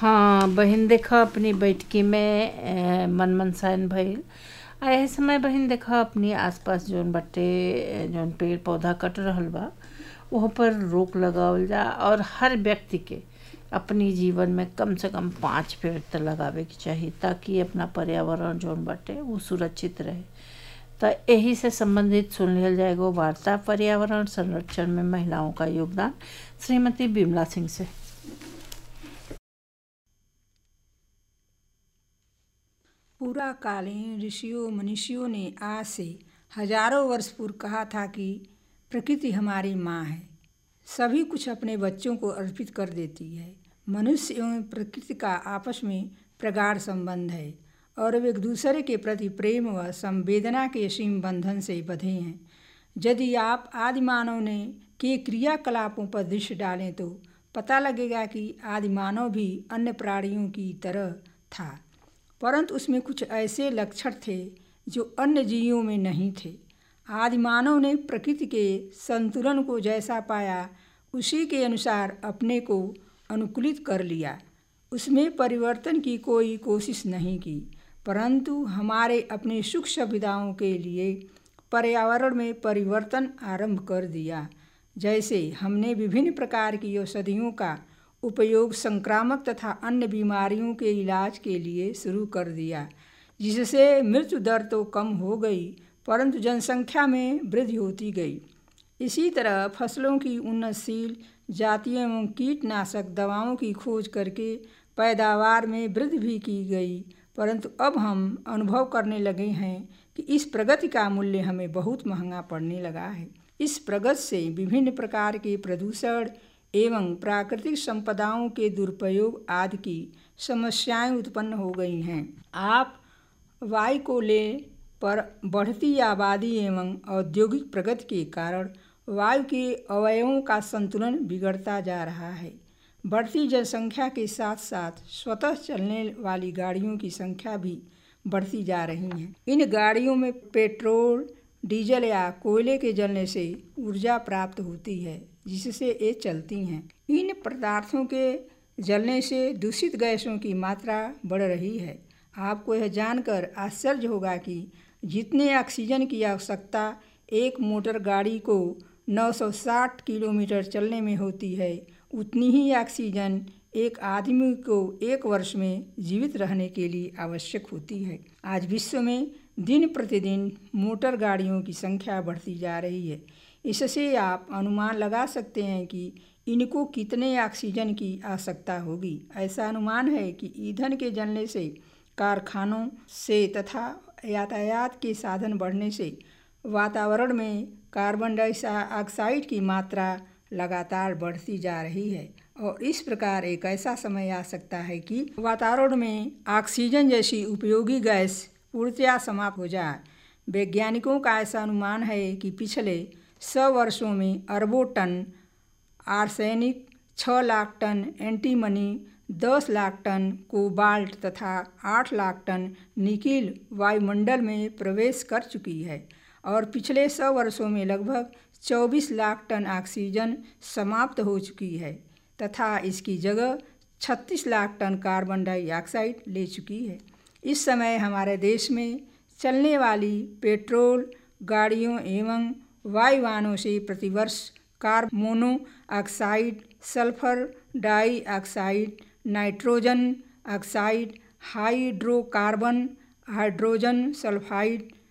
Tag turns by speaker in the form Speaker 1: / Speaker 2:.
Speaker 1: हाँ बहिन, देखा अपनी बैठकी में मन मनसायन भइल। एह समय बहिन देखा अपनी आसपास जौन बाटे, जौन पेड़ पौधा कट रहल बा वहाँ पर रोक लगावल जा और हर व्यक्ति के अपनी जीवन में कम से कम 5 पेड़ तो लगावे के चाहिए, ताकि अपना पर्यावरण जौन बाटे वो सुरक्षित रहे। तो यही से संबंधित सुन लिया जाएगा वार्ता पर्यावरण संरक्षण में महिलाओं का योगदान, श्रीमती बिमला सिंह से।
Speaker 2: पुराकालीन ऋषियों मनीषियों ने आज से हजारों वर्ष पूर्व कहा था कि प्रकृति हमारी माँ है, सभी कुछ अपने बच्चों को अर्पित कर देती है। मनुष्य एवं प्रकृति का आपस में प्रगाढ़ संबंध है और वे एक दूसरे के प्रति प्रेम व संवेदना के असीम बंधन से बंधे हैं। यदि आप आदि मानव ने के क्रियाकलापों पर दृष्टि डालें तो पता लगेगा कि आदि मानव भी अन्य प्राणियों की तरह था, परंतु उसमें कुछ ऐसे लक्षण थे जो अन्य जीवों में नहीं थे। आदि मानव ने प्रकृति के संतुलन को जैसा पाया उसी के अनुसार अपने को अनुकूलित कर लिया। उसमें परिवर्तन की कोई कोशिश नहीं की, परंतु हमारे अपने सुख सुविधाओं के लिए पर्यावरण में परिवर्तन आरंभ कर दिया। जैसे हमने विभिन्न प्रकार की औषधियों का उपयोग संक्रामक तथा अन्य बीमारियों के इलाज के लिए शुरू कर दिया, जिससे मृत्यु दर तो कम हो गई परंतु जनसंख्या में वृद्धि होती गई। इसी तरह फसलों की उन्नतशील जातियों एवं कीटनाशक दवाओं की खोज करके पैदावार में वृद्धि भी की गई, परंतु अब हम अनुभव करने लगे हैं कि इस प्रगति का मूल्य हमें बहुत महंगा पड़ने लगा है। इस प्रगति से विभिन्न प्रकार के प्रदूषण एवं प्राकृतिक संपदाओं के दुरुपयोग आदि की समस्याएं उत्पन्न हो गई हैं। आप वायु को ले पर बढ़ती आबादी एवं औद्योगिक प्रगति के कारण वायु के अवयवों का संतुलन बिगड़ता जा रहा है। बढ़ती जनसंख्या के साथ साथ स्वतः चलने वाली गाड़ियों की संख्या भी बढ़ती जा रही है। इन गाड़ियों में पेट्रोल, डीजल या कोयले के जलने से ऊर्जा प्राप्त होती है, जिससे ये चलती हैं। इन पदार्थों के जलने से दूषित गैसों की मात्रा बढ़ रही है। आपको यह जानकर आश्चर्य होगा कि जितने ऑक्सीजन की आवश्यकता एक मोटर गाड़ी को 960 किलोमीटर चलने में होती है, उतनी ही ऑक्सीजन एक आदमी को 1 वर्ष में जीवित रहने के लिए आवश्यक होती है। आज विश्व में दिन प्रतिदिन मोटर गाड़ियों की संख्या बढ़ती जा रही है। इससे आप अनुमान लगा सकते हैं कि इनको कितने ऑक्सीजन की आवश्यकता होगी। ऐसा अनुमान है कि ईंधन के जलने से, कारखानों से तथा यातायात के साधन बढ़ने से वातावरण में कार्बन डाइऑक्साइड की मात्रा लगातार बढ़ती जा रही है और इस प्रकार एक ऐसा समय आ सकता है कि वातावरण में ऑक्सीजन जैसी उपयोगी गैस पूर्णतया समाप्त हो जाए। वैज्ञानिकों का ऐसा अनुमान है कि पिछले 100 वर्षों में अरबों ton arsenic, 6 lakh ton antimony, 10 lakh ton cobalt तथा 8 लाख टन निकिल वायुमंडल में प्रवेश कर चुकी है और पिछले 100 वर्षों में लगभग 24 लाख टन ऑक्सीजन समाप्त हो चुकी है तथा इसकी जगह 36 लाख टन कार्बन डाइऑक्साइड ले चुकी है। इस समय हमारे देश में चलने वाली पेट्रोल गाड़ियों एवं वायुयानों से प्रतिवर्ष carbon monoxide, sulphur dioxide, nitrogen oxide, hydrocarbon, hydrogen sulphide,